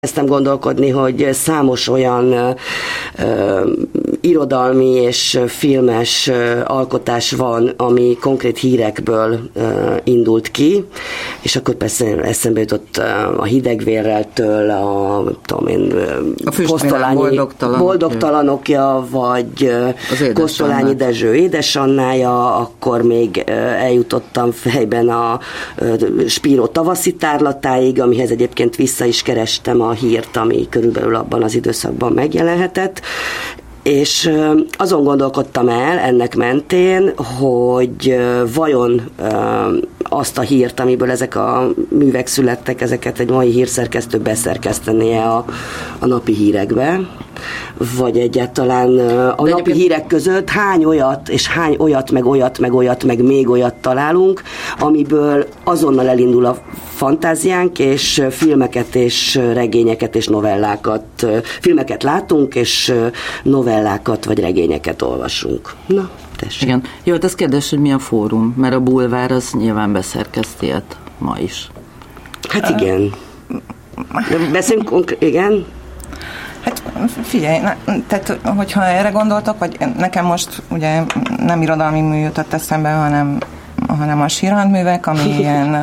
Kezdtem gondolkodni, hogy számos olyan irodalmi és filmes alkotás van, ami konkrét hírekből indult ki, és akkor persze eszembe jutott a Hidegvérreltől, a Kosztolányi Boldogtalanokja, vagy Kosztolányi Dezső édesannája, akkor még eljutottam fejben a Spiró tavaszi tárlatáig, amihez egyébként vissza is kerestem a hírt, ami körülbelül abban az időszakban megjelenhetett, és azon gondolkodtam el ennek mentén, hogy vajon azt a hírt, amiből ezek a művek születtek, ezeket egy mai hírszerkesztő beszerkesztené a napi hírekbe, vagy egyáltalán a napi hírek között hány olyat, és hány olyat, meg még olyat találunk, amiből azonnal elindul a fantáziánk, és filmeket és regényeket és novellákat, filmeket látunk, és novellákat vagy regényeket olvasunk. Na, tessék. Igen. Jó, hát ez kérdés, hogy mi a fórum, mert a bulvár az nyilván beszerkeszti ilyet ma is. Hát igen. Beszéljünk igen? Hát figyelj, tehát hogyha erre gondoltok, vagy nekem most ugye nem irodalmi mű jutott eszembe, hanem a sírhandművek, ami ilyen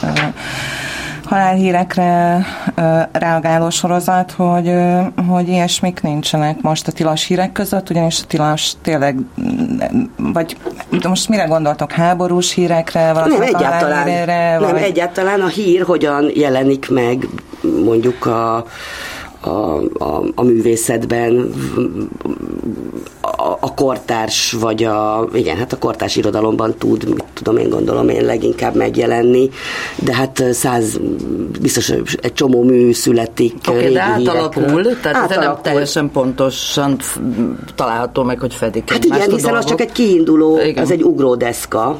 halálhírekre reagáló sorozat, hogy ilyesmik nincsenek most a tilos hírek között, ugyanis a tilos tényleg, vagy most mire gondoltok, háborús hírekre, nem egyáltalán, nem egyáltalán a hír hogyan jelenik meg mondjuk a művészetben, a kortárs, vagy hát a kortárs irodalomban tudom én, gondolom én leginkább megjelenni, de hát biztos egy csomó mű születik. Oké, de átalakul, tehát ez nem teljesen pontosan található meg, hogy fedik hát igen, hiszen az csak egy kiinduló, igen. Az egy ugródeszka.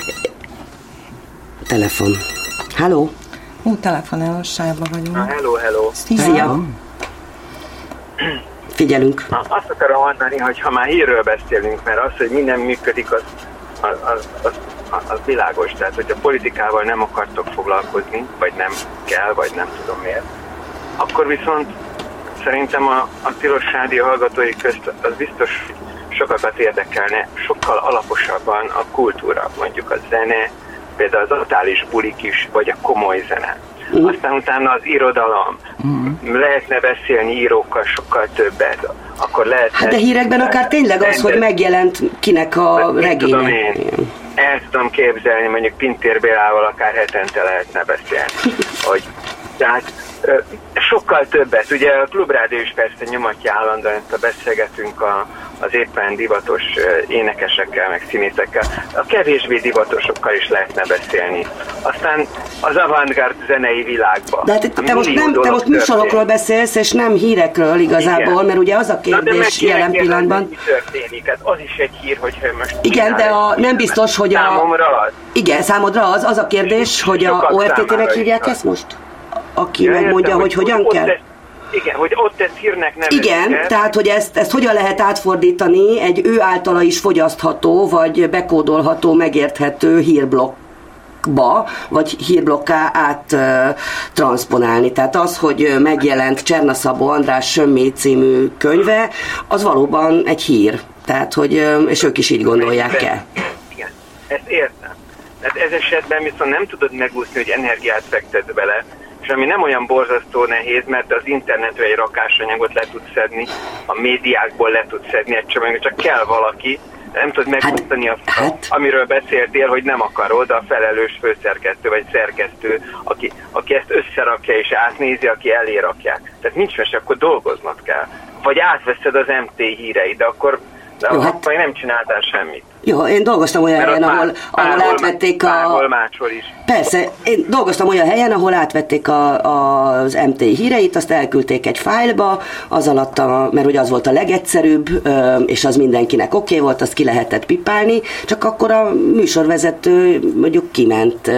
Telefon. Halló? Telefonálós sávban vagyunk. Hello. Szia! Figyelünk. Azt akarom mondani, hogy ha már hírről beszélünk, mert az, hogy minden működik, az világos. Tehát, hogy a politikával nem akartok foglalkozni, vagy nem kell, vagy nem tudom miért, akkor viszont szerintem a tilos rádió hallgatói közt az biztos sokakat érdekelne, sokkal alaposabban a kultúra, mondjuk a zene, például az totális bulik is, vagy a komoly zene. Aztán utána az irodalom. Lehetne beszélni írókkal sokkal többet. Akkor lehetne... Hát de hírekben akár tényleg az, hogy megjelent kinek a regénye. El tudom képzelni, mondjuk Pintér Bélával akár hetente lehetne beszélni. Tehát sokkal többet. Ugye a Klubrádió is persze nyomatja állandóan, ezt beszélgetünk az éppen divatos énekesekkel, meg színészekkel. A kevésbé divatosokkal is lehetne beszélni. Aztán az avantgárd zenei világban. De hát te most műsorokról beszélsz, és nem hírekről igazából, igen. Mert ugye az a kérdés jelen pillanatban... Mi történik? Hát az is egy hír, hogyha most... Igen, de nem biztos, hogy számomra az. Igen, számodra az a kérdés, hogy a ORTT-nek hívják ezt most? Aki megmondja, hogy hogyan kell? Igen, hogy ott ezt hírnek nevezik. Igen, tehát, hogy ezt hogyan lehet átfordítani egy ő általa is fogyasztható, vagy bekódolható, megérthető hírblokkba, vagy hírblokká áttranszponálni. Tehát az, hogy megjelent Cserna Szabó András Sömmé című könyve, az valóban egy hír. Tehát, hogy, és ők is így gondolják el. Igen, ezt értem. Tehát ez esetben viszont nem tudod megúszni, hogy energiát fektet bele, és ami nem olyan borzasztó nehéz, mert az internetről egy rakásanyagot le tudsz szedni, a médiákból le tudsz szedni egy csomagot, csak kell valaki, nem tudod megúsztani amiről beszéltél, hogy nem akarod, a felelős főszerkesztő vagy szerkesztő, aki ezt összerakja és átnézi, aki elé rakják. Tehát nincs mese, akkor dolgoznod kell. Vagy átveszed az MT híreit, de akkor akkor nem csináltál semmit. Jó, én dolgoztam olyan helyen, ahol átvették máshol is. Persze, én dolgoztam olyan helyen, ahol átvették az MT híreit, azt elküldték egy fájlba, az alatt, mert ugye az volt a legegyszerűbb, és az mindenkinek oké volt, azt ki lehetett pipálni, csak akkor a műsorvezető mondjuk kiment,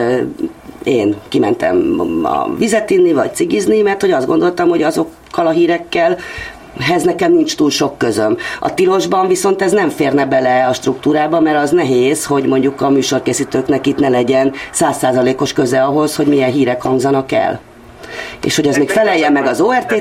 én kimentem a vizet inni, vagy cigizni, mert hogy azt gondoltam, hogy azokkal a hírekkel ehhez nekem nincs túl sok közöm. A tilosban viszont ez nem férne bele a struktúrába, mert az nehéz, hogy mondjuk a műsorkészítőknek itt ne legyen 100%-os köze ahhoz, hogy milyen hírek hangzanak el. és hogy az még feleljen meg az ORT